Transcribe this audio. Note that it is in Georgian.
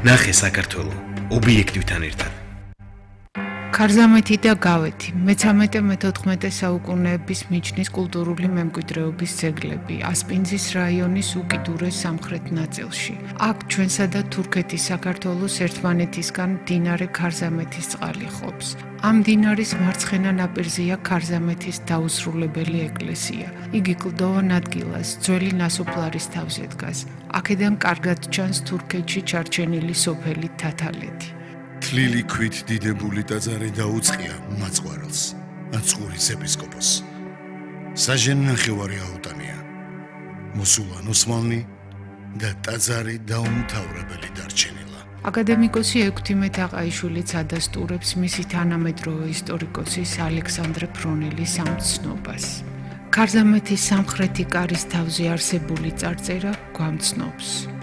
ნახე საქართველო ობიექტივთან ერთად. ქარზამეთი და გავეთი, მე-13-მე-14 საუკუნეების მიჯნის კულტურული მემკვიდრეობის ძეგლები, ასპინძის რაიონის უკიდურეს სამხრეთ ნაწილში. აქ ჩვენსა და თურქეთის საქართველოს ერთმანეთისგან მდინარე ქარზამეთის წყალი ყოფს. ამ მდინარის მარცხენა ნაპირზეა ქარზამეთის დაუსრულებელი ეკლესია. იგი კლდოვან ადგილას, ძველი ნასოფლარის თავზე დგას. აქედან კარგად ჩანს თურქეთში ჩარჩენილი სოფელი თათალეთი. თლილი ქვით დიდებული ტაძარი დაუწყია მაწყვარელს, აწყურის ეპისკოპოსს. საჟენ ნახევარი აუტანია, მოსულან ოსმალნი და ტაძარი დაუმთავრებელი დარჩენილა. აკადემიკოსი ექვთიმე თაყაიშვილიც ადასტურებს მისი თანამედროვე ისტორიკოსის ალექსანდრე ფრონელის ამ ცნობას. ქარზამეთის სამხრეთი კარის თავზე არსებული წარწერა გვამცნობს.